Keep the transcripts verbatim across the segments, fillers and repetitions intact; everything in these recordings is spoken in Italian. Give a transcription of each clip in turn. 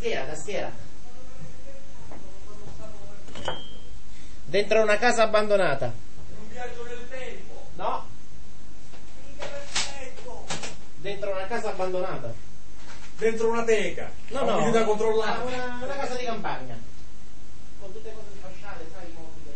tastiera, tastiera. Dentro una casa abbandonata. Un viaggio nel tempo. No. Dentro una casa abbandonata. Dentro una teca. No, no. Da controllare. Una, una casa di campagna. Con tutte cose sfasciate, sai, i mobili.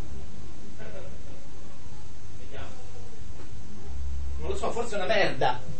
Forse è una merda.